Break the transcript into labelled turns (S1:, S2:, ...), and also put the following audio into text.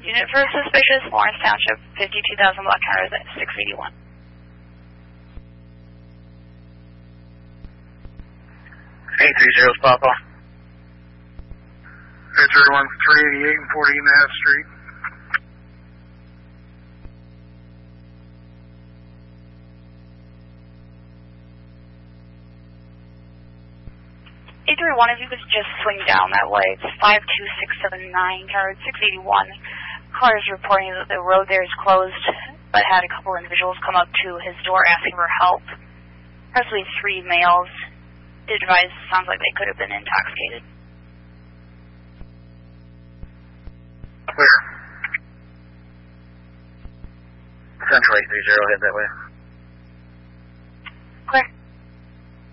S1: Unit for suspicious, Lawrence Township, 52,000 block counters at 681.
S2: 830 Papa.
S3: 831 388 and 14th Street.
S1: One if you could just swing down that way. It's 52679, card 681. Caller is reporting that the road there is closed, but had a couple individuals come up to his door asking for help. Possibly 3 males. Did advise, sounds like they could have been intoxicated.
S2: Clear. Central 830, head that way.